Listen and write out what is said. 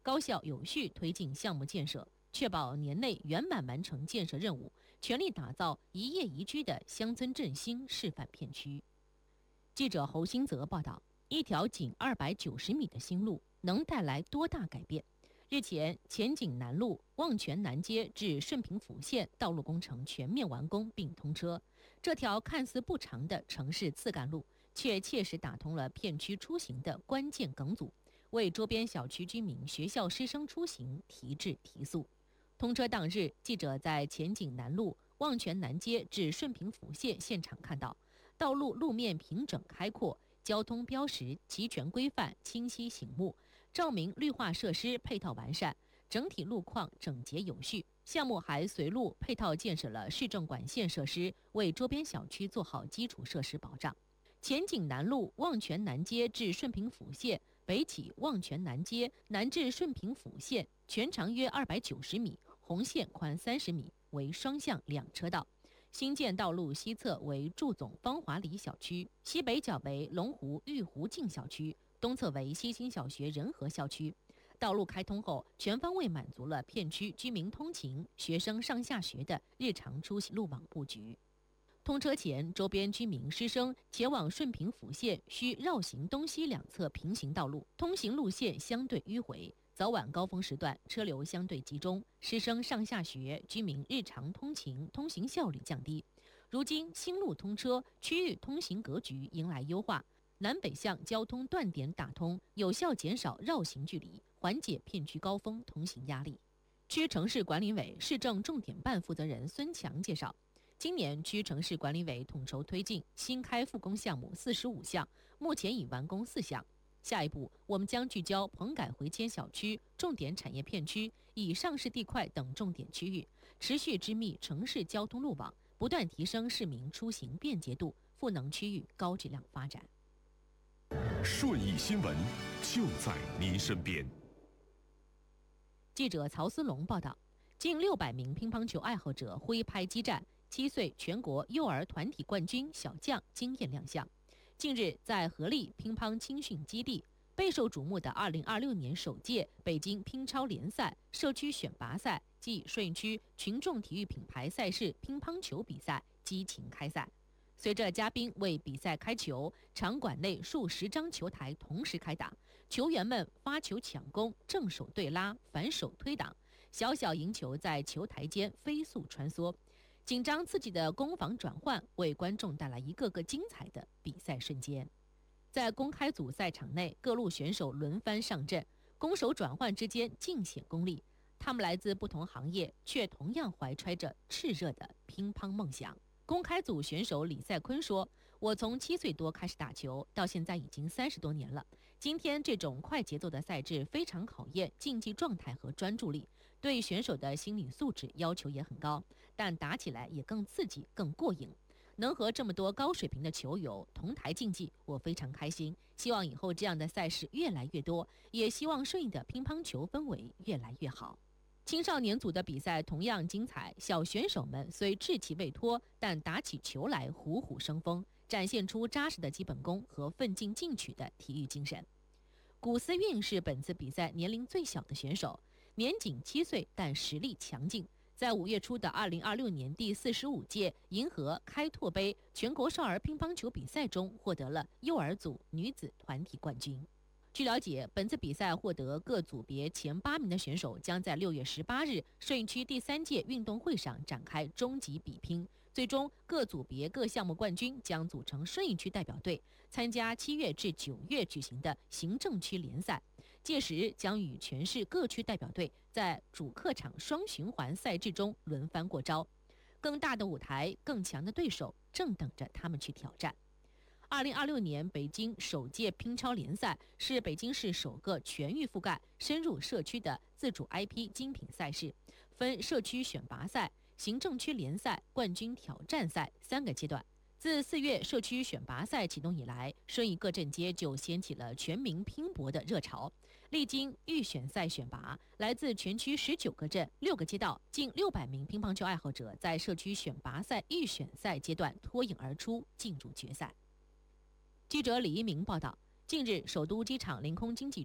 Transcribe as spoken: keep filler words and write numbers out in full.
高效有序推进项目建设，确保年内圆满完成建设任务，全力打造一夜宜居的乡村振兴示范片区。记者侯新泽报道，一条仅二百九十米的新路能带来多大改变？日前，前景南路望泉南街至顺平府线道路工程全面完工并通车。这条看似不长的城市次干路，却切实打通了片区出行的关键梗阻，为周边小区居民、学校师生出行提质提速。通车当日，记者在前景南路望泉南街至顺平府线现场看到，道路路面平整开阔，交通标识齐全规范、清晰醒目，照明绿化设施配套完善，整体路况整洁有序。项目还随路配套建设了市政管线设施，为周边小区做好基础设施保障。前景南路望泉南街至顺平府线，北起望泉南街，南至顺平府线，全长约二百九十米，红线宽三十米，为双向两车道。新建道路西侧为祝总芳华里小区，西北角为龙湖玉湖径小区，东侧为西兴小学仁和校区。道路开通后，全方位满足了片区居民通勤、学生上下学的日常出行路网布局。通车前，周边居民师生前往顺平府线需绕行东西两侧平行道路，通行路线相对迂回，早晚高峰时段车流相对集中，师生上下学、居民日常通勤通行效率降低。如今新路通车，区域通行格局迎来优化，南北向交通断点打通，有效减少绕行距离，缓解片区高峰通行压力。区城市管理委市政重点办负责人孙强介绍，今年区城市管理委统筹推进新开复工项目四十五项，目前已完工四项。下一步，我们将聚焦棚改回迁小区、重点产业片区、以上市地块等重点区域，持续织密城市交通路网，不断提升市民出行便捷度，赋能区域高质量发展。 顺义新闻就在您身边。 记者曹思龙报道，近六百名乒乓球爱好者挥拍激战，七岁全国幼儿团体冠军小将惊艳亮相。近日，在合力乒乓青训基地，备受瞩目的二零二六年首届北京乒超联赛社区选拔赛暨顺义区群众体育品牌赛事乒乓球比赛激情开赛。随着嘉宾为比赛开球，场馆内数十张球台同时开打，球员们发球抢攻、正手对拉、反手推挡，小小银球在球台间飞速穿梭。紧张刺激的攻防转换为观众带来一个个精彩的比赛瞬间。在公开组赛场内，各路选手轮番上阵，攻守转换之间尽显功力。他们来自不同行业，却同样怀揣着炽热的乒乓梦想。公开组选手李赛坤说，我从七岁多开始打球，到现在已经三十多年了。今天这种快节奏的赛制非常考验竞技状态和专注力，对选手的心理素质要求也很高，但打起来也更刺激更过瘾。能和这么多高水平的球友同台竞技，我非常开心，希望以后这样的赛事越来越多，也希望顺义的乒乓球氛围越来越好。青少年组的比赛同样精彩，小选手们虽稚气未脱，但打起球来虎虎生风，展现出扎实的基本功和奋进进取的体育精神。古思运是本次比赛年龄最小的选手，年仅七岁，但实力强劲。在五月初的二零二六年第四十五届银河开拓杯全国少儿乒乓球比赛中，获得了幼儿组女子团体冠军。据了解，本次比赛获得各组别前八名的选手将在六月十八日顺义区第三届运动会上展开终极比拼，最终各组别各项目冠军将组成顺义区代表队，参加七月至九月举行的行政区联赛，届时将与全市各区代表队在主客场双循环赛制中轮番过招，更大的舞台、更强的对手正等着他们去挑战。二零二六年北京首届乒超联赛是北京市首个全域覆盖、深入社区的自主 I P 精品赛事，分社区选拔赛、行政区联赛、冠军挑战赛三个阶段。自四月社区选拔赛启动以来，顺义各镇街就掀起了全民拼搏的热潮。历经预选赛选拔，来自全区十九个镇、六个街道，近六百名乒乓球爱好者在社区选拔赛预选赛阶段脱颖而出，进入决赛。记者李一鸣报道，近日首都机场临空经济